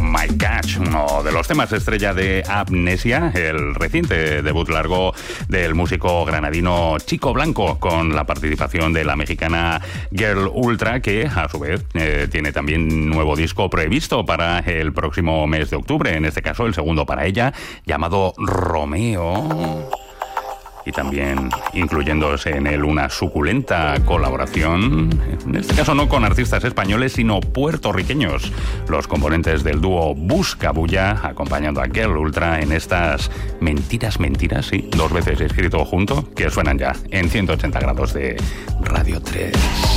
My Catch, uno de los temas estrella de Amnesia, el reciente debut largo del músico granadino Chico Blanco, con la participación de la mexicana Girl Ultra, que a su vez tiene también nuevo disco previsto para el próximo mes de octubre, en este caso el segundo para ella, llamado Romeo. Y también incluyéndose en él una suculenta colaboración, en este caso no con artistas españoles, sino puertorriqueños, los componentes del dúo Buscabulla, acompañando a Girl Ultra en estas Mentiras, sí, dos veces escrito junto, que suenan ya en 180 grados de Radio 3.